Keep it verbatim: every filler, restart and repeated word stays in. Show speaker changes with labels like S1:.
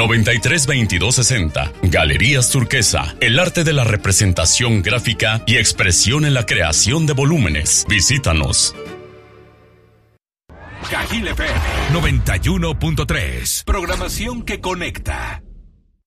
S1: noventa y tres veintidós sesenta. Galerías Turquesa, el arte de la representación gráfica y expresión en la creación de volúmenes. Visítanos.
S2: Cajil F M noventa y uno punto tres. Programación que conecta.